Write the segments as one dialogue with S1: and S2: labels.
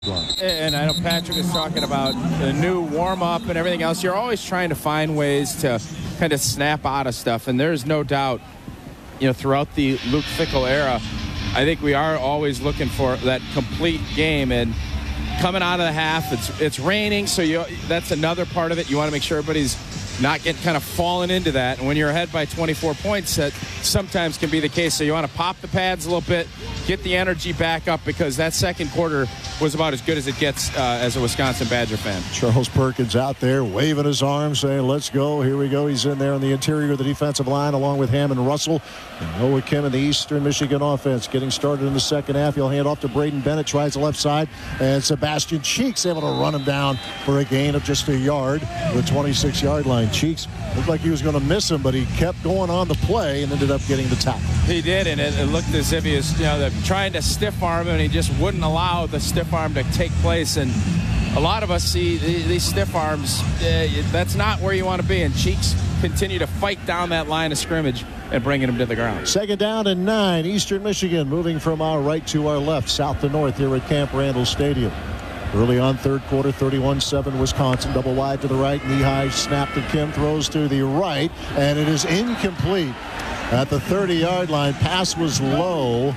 S1: And I know Patrick is talking about the new warm-up and everything else. You're always trying to find ways to kind of snap out of stuff, and there's no doubt, throughout the Luke Fickell era, I think we are always looking for that complete game. And coming out of the half, it's raining, so that's another part of it. You want to make sure everybody's not getting kind of falling into that. And when you're ahead by 24 points, that sometimes can be the case. So you want to pop the pads a little bit, get the energy back up, because that second quarter was about as good as it gets as a Wisconsin Badger fan.
S2: Charles Perkins out there waving his arms, saying, let's go. Here we go. He's in there on the interior of the defensive line along with Hammond Russell. And Noah Kim in the Eastern Michigan offense getting started in the second half. He'll hand off to Braden Bennett, tries the left side, and Sebastian Cheeks able to run him down for a gain of just a yard, the 26-yard line. Cheeks looked like he was going to miss him, but he kept going on the play and ended up getting the tackle.
S1: He did, and it looked as if he was trying to stiff arm him, and he just wouldn't allow the stiff arm to take place. And a lot of us see these stiff arms. That's not where you want to be, and Cheeks continue to fight down that line of scrimmage and bringing him to the ground.
S2: Second down and 9. Eastern Michigan moving from our right to our left, south to north here at Camp Randall Stadium. Early on third quarter, 31-7 Wisconsin. Double wide to the right. Knee-high snap to Kim. Throws to the right, and it is incomplete at the 30-yard line. Pass was low,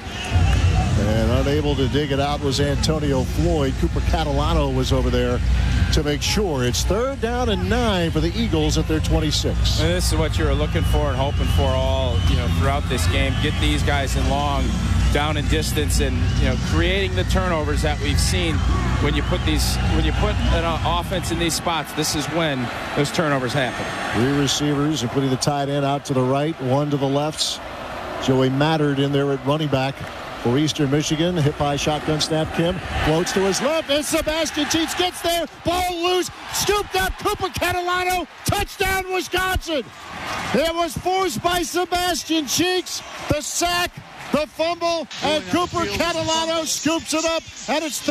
S2: and unable to dig it out was Antonio Floyd. Cooper Catalano was over there to make sure. It's third down and 9 for the Eagles at their 26.
S1: And this is what you were looking for and hoping for all throughout this game. Get these guys in long, down in distance, and creating the turnovers that we've seen. When you put an offense in these spots, this is when those turnovers happen.
S2: 3 receivers, including the tight end out to the right, 1 to the left. Joey Mattard in there at running back for Eastern Michigan. Hip high shotgun snap. Kim floats to his left, and Sebastian Cheeks gets there. Ball loose, scooped up. Cooper Catalano, touchdown Wisconsin. It was forced by Sebastian Cheeks. The sack, the fumble, and Cooper Catalano scoops it up, and it's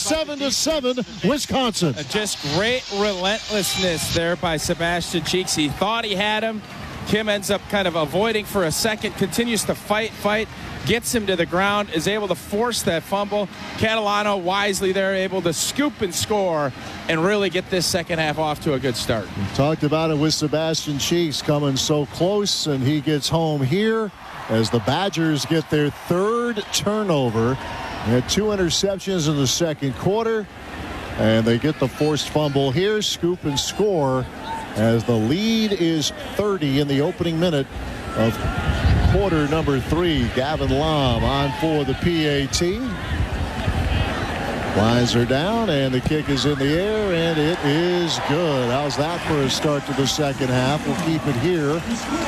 S2: 37-7 Wisconsin.
S1: Just great relentlessness there by Sebastian Cheeks. He thought he had him. Kim ends up kind of avoiding for a second, continues to fight, gets him to the ground, is able to force that fumble. Catalano wisely there, able to scoop and score and really get this second half off to a good start.
S2: We talked about it with Sebastian Cheeks coming so close, and he gets home here as the Badgers get their third turnover. They had 2 interceptions in the second quarter, and they get the forced fumble here, scoop and score, as the lead is 30 in the opening minute of quarter number 3. Gavin Lom on for the PAT. Lines are down, and the kick is in the air, and it is good. How's that for a start to the second half? We'll keep it here.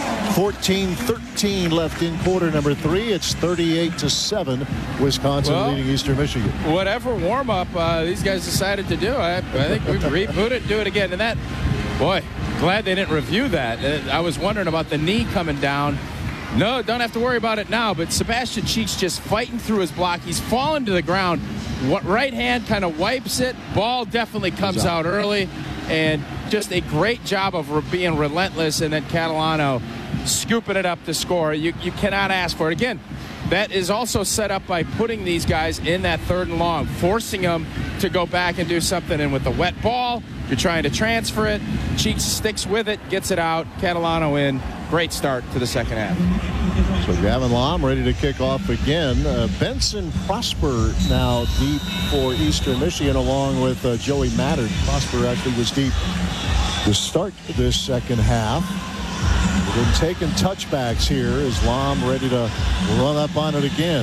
S2: 14-13 left in quarter number 3. It's 38-7. Wisconsin leading Eastern Michigan.
S1: Whatever warm-up these guys decided to do, I think we reboot it, do it again. And that, boy, glad they didn't review that. I was wondering about the knee coming down. No, don't have to worry about it now. But Sebastian Cheeks just fighting through his block. He's fallen to the ground. Right hand kind of wipes it. Ball definitely comes out early. And just a great job of being relentless. And then Catalano scooping it up to score. You cannot ask for it. Again, that is also set up by putting these guys in that third and long, forcing them to go back and do something. And with the wet ball, you're trying to transfer it. Cheeks sticks with it, gets it out. Catalano in. Great start to the second half.
S2: So Gavin Lom ready to kick off again. Benson Prosper now deep for Eastern Michigan along with Joey Mattard. Prosper actually was deep to start this second half. We've been taking touchbacks here as Lom ready to run up on it again.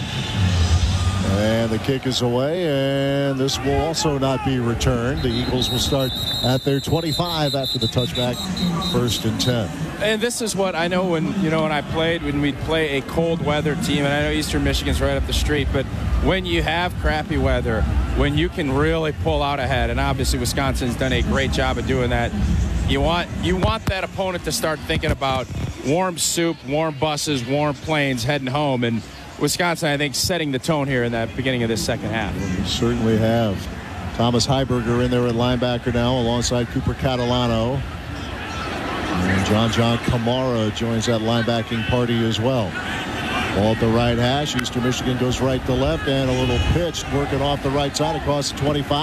S2: And the kick is away, and this will also not be returned. The Eagles will start at their 25 after the touchback, 1st and 10.
S1: And this is what I know when we'd play a cold weather team, and I know Eastern Michigan's right up the street, but when you have crappy weather, when you can really pull out ahead, and obviously Wisconsin's done a great job of doing that, you want that opponent to start thinking about warm soup, warm buses, warm planes heading home, and Wisconsin, I think, setting the tone here in the beginning of this second half.
S2: We certainly have. Thomas Heiberger in there at linebacker now alongside Cooper Catalano. And John Kamara joins that linebacking party as well. Ball at the right hash. Eastern Michigan goes right to left, and a little pitch working off the right side across the 25.